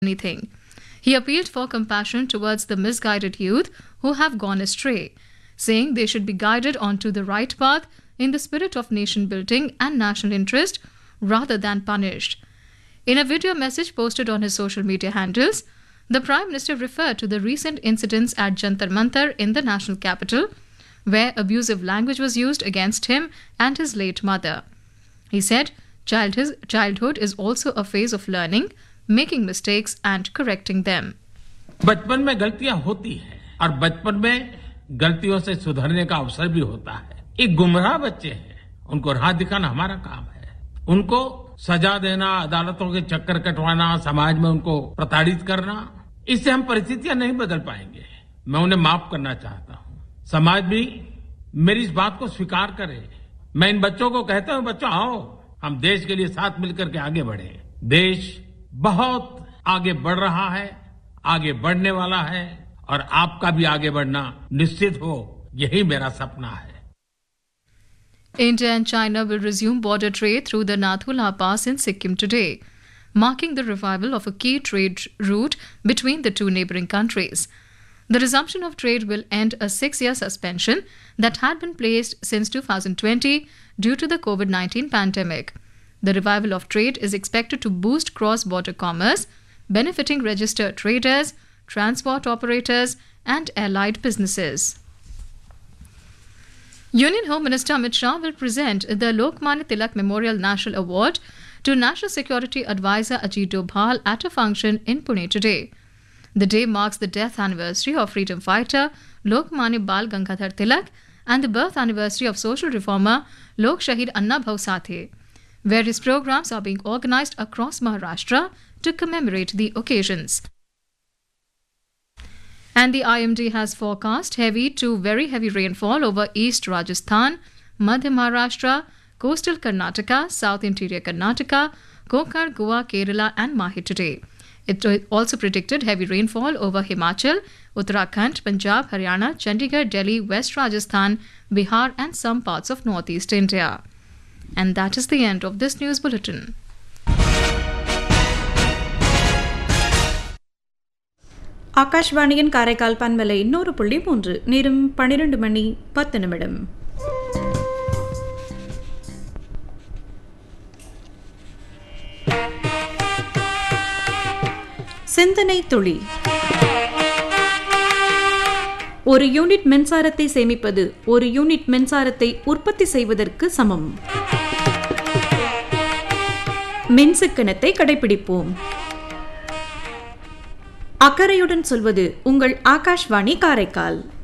anything. He appealed for compassion towards the misguided youth who have gone astray, saying they should be guided onto the right path in the spirit of nation building and national interest rather than punished. In a video message posted on his social media handles, the Prime Minister referred to the recent incidents at Jantar Mantar in the national capital, where abusive language was used against him and his late mother. He said, childhood is also a phase of learning, making mistakes and correcting them. बचपन में गलतियां होती हैं और बचपन में गलतियों से सुधरने का अवसर भी होता है. एक गुमराह बच्चे हैं, उनको राह दिखाना हमारा काम है. उनको सजा देना, अदालतों के चक्कर कटवाना, समाज में उनको प्रताड़ित करना, इससे हम परिस्थितियां नहीं बदल पाएंगे. मैं उन्हें माफ करना चाहता हूं. समाज भी मेरी इस बात को स्वीकार करे. मैं इन बच्चों को कहता हूं, बच्चों आओ, हम देश के लिए साथ मिलकर के आगे बढ़े. देश बहुत आगे बढ़ रहा है, आगे बढ़ने वाला है और आपका भी आगे बढ़ना निश्चित हो, यही मेरा सपना है. India and China will resume border trade through the Nathula Pass in Sikkim today, marking the revival of a key trade route between the two neighboring countries. The resumption of trade will end a 6-year suspension that had been placed since 2020 due to the COVID-19 pandemic. The revival of trade is expected to boost cross-border commerce, benefiting registered traders, transport operators, and allied businesses. Union Home Minister Amit Shah will present the Lokmanya Tilak Memorial National Award to National Security Advisor Ajit Dobhal at a function in Pune today. The day marks the death anniversary of freedom fighter Lokmanya Bal Gangadhar Tilak and the birth anniversary of social reformer Lok Shahid Anna Bhau Sathe. Various programs are being organized across Maharashtra to commemorate the occasions. And the IMD has forecast heavy to very heavy rainfall over East Rajasthan, Madhya Maharashtra, coastal Karnataka, South Interior Karnataka, Konkan, Goa, Kerala and Mahi today. It also predicted heavy rainfall over Himachal, Uttarakhand, Punjab, Haryana, Chandigarh, Delhi, West Rajasthan, Bihar and some parts of Northeast India. And that is the end of this news bulletin. ஆகாஷ்வாணியின் காரைக்கால் பண்பலை 100.3 நேரம் 12 மணி 10 நிமிடம். சிந்தனை துளி. ஒரு unit மின்சாரத்தை சேமிப்பது ஒரு யூனிட் மின்சாரத்தை உற்பத்தி செய்வதற்கு சமம். மின்சிக்கனத்தை கடைபிடிப்போம். அக்கறையுடன் சொல்வது உங்கள் ஆகாஷ்வாணி காரைக்கால்.